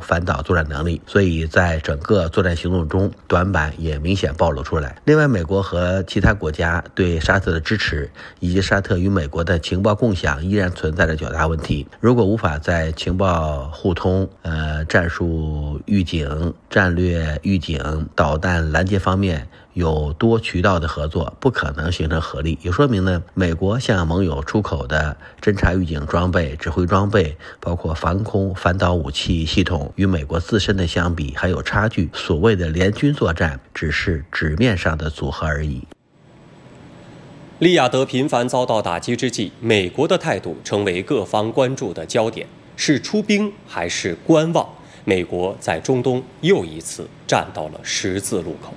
反导作战能力，所以在整个作战行动中短板也明显暴露出来。另外，美国和其他国家对沙特的支持以及沙特与美国的情报共享依然存在着较大问题。如果无法在情报互通、战术预警、战略预警、导弹拦截方面有多渠道的合作，不可能形成合力。也说明呢，美国向盟友出口的侦察预警装备、指挥装备，包括防空反导武器系统，与美国自身的相比还有差距。所谓的联军作战只是纸面上的组合而已。 利雅得频繁遭到打击之际，美国的态度成为各方关注的焦点，是出兵还是观望？美国在中东又一次站到了十字路口。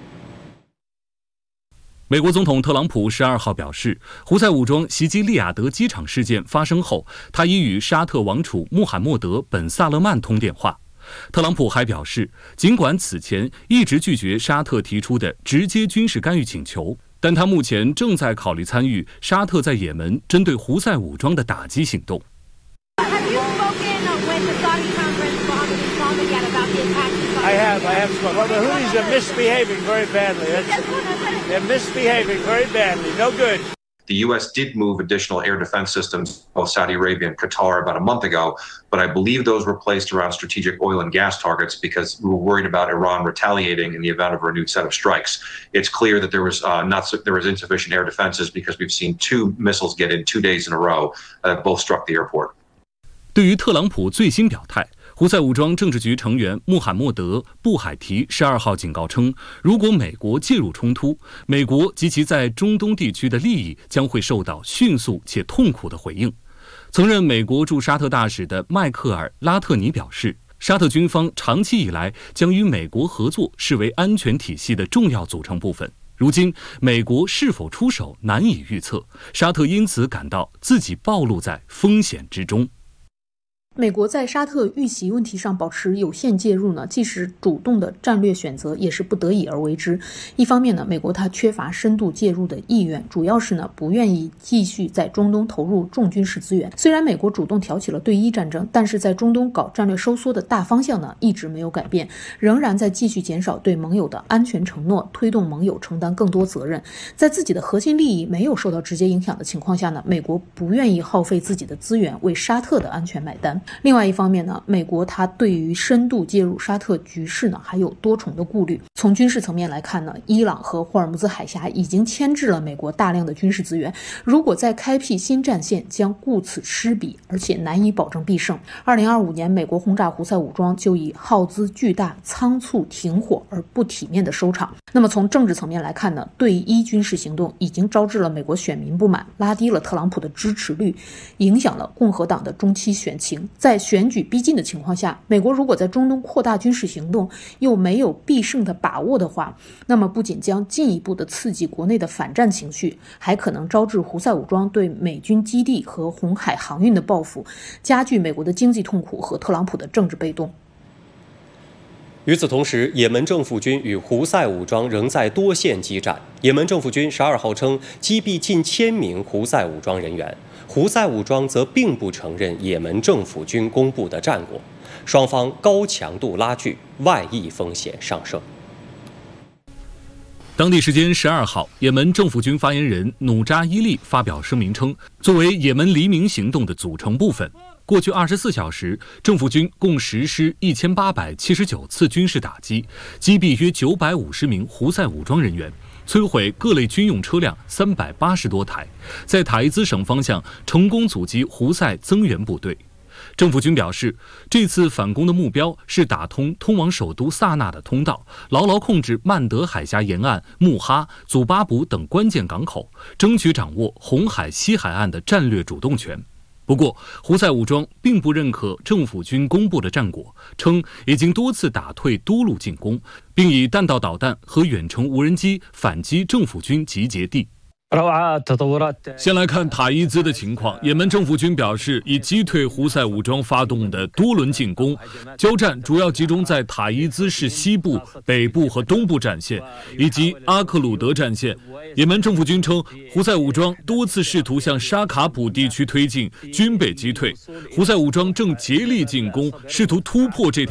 美国总统特朗普12号表示，胡塞武装袭击利雅得机场事件发生后，他已与沙特王储穆罕默德·本·萨勒曼通电话。特朗普还表示，尽管此前一直拒绝沙特提出的直接军事干预请求，但他目前正在考虑参与沙特在也门针对胡塞武装的打击行动。 I have spoken. Well, the Houthis are misbehaving very badly. They're misbehaving very badly. No good. The U.S. did move additional air defense systems, both Saudi Arabia and Qatar, about a month ago, but I believe those were placed around strategic oil and gas targets because we were worried about Iran retaliating in the event of a renewed set of strikes. It's clear that there was insufficient air defenses because we've seen 2 missiles get in 2 days in a row, both struck the airport. 对于特朗普最新表态，胡塞武装政治局成员穆罕默德·布海提12号警告称，如果美国介入冲突，美国及其在中东地区的利益将会受到迅速且痛苦的回应。曾任美国驻沙特大使的迈克尔·拉特尼表示，沙特军方长期以来将与美国合作视为安全体系的重要组成部分。如今，美国是否出手难以预测，沙特因此感到自己暴露在风险之中。 美国在沙特遇袭问题上保持有限介入呢，既是主动的战略选择，也是不得已而为之。一方面呢，美国它缺乏深度介入的意愿，主要是呢不愿意继续在中东投入重军事资源。虽然美国主动挑起了对伊战争，但是在中东搞战略收缩的大方向呢一直没有改变，仍然在继续减少对盟友的安全承诺，推动盟友承担更多责任。在自己的核心利益没有受到直接影响的情况下呢，美国不愿意耗费自己的资源为沙特的安全买单。另外一方面呢，美国它对于深度介入沙特局势呢还有多重的顾虑。从军事层面来看呢，伊朗和霍尔木兹海峡已经牵制了美国大量的军事资源，如果再开辟新战线，将顾此失彼，而且难以保证必胜。2025年，美国轰炸胡塞武装就以耗资巨大、仓促停火而不体面的收场。那么从政治层面来看呢，对伊军事行动已经招致了美国选民不满，拉低了特朗普的支持率，影响了共和党的中期选情。在选举逼近的情况下，美国如果在中东扩大军事行动又没有必胜的把握的话，那么不仅将进一步的刺激国内的反战情绪，还可能招致胡塞武装对美军基地和红海航运的报复，加剧美国的经济痛苦和特朗普的政治被动。 与此同时，也门政府军与胡塞武装仍在多线激战。也门政府军12号称击毙近1000名胡塞武装人员，胡塞武装则并不承认也门政府军公布的战果，双方高强度拉锯，外溢风险上升。 当地时间12号，也门政府军发言人努扎伊利发表声明称，作为也门黎明行动的组成部分，过去24小时，政府军共实施1879次军事打击，击毙约950名胡塞武装人员，摧毁各类军用车辆380多台，在塔伊兹省方向成功阻击胡塞增援部队。政府军表示，这次反攻的目标是打通通往首都萨那的通道，牢牢控制曼德海峡沿岸、穆哈、祖巴卜等关键港口，争取掌握红海西海岸的战略主动权。不过，胡塞武装并不认可政府军公布的战果，称已经多次打退多路进攻，并以弹道导弹和远程无人机反击政府军集结地。先来看塔伊兹的情况，也门政府军表示已击退胡塞武装发动的多轮进攻，交战主要集中在塔伊兹市西部、北部和东部战线，以及阿克鲁德战线。也门政府军称，胡塞武装多次试图向沙卡普地区推进，均被击退。胡塞武装正竭力进攻，试图突破这条